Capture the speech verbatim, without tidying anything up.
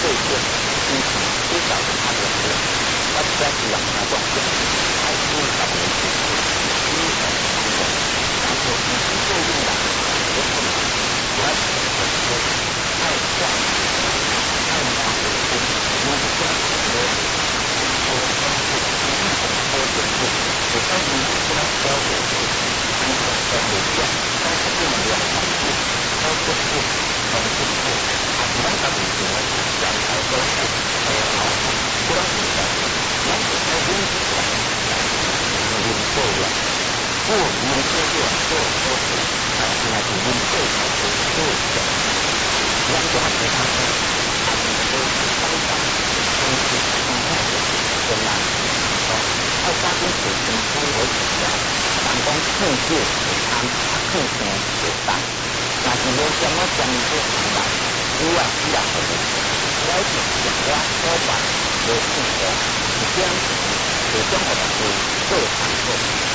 一些事情至少是他的事，要不然是让他断掉，还是找人去做，第一个是的，然后你是对应的，我是我要是说爱笑，爱拿回去，我是这样子的，我我是一种多点数，我当时跟他交流，然后在回家，但是不能两方面，都不是很不错。咱家己做，人头多数，诶，好，不要紧张，咱就要忍住来，忍过来，过忍过过过过过，啊，现在是忍过才是过的，咱就要其他的，啊，都是当场，都是当下的，很难，哦，要发生事情才会知道，人讲控制是贪，啊，控制是当，若是无什么将做出来。主要主要的，了解讲话说法有性格，是这样子的。